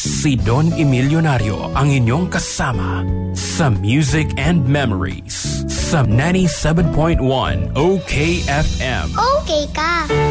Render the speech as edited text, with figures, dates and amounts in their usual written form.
Si Don Emilionario ang inyong kasama sa Music and Memories sa 97.1 OKFM. Okay ka.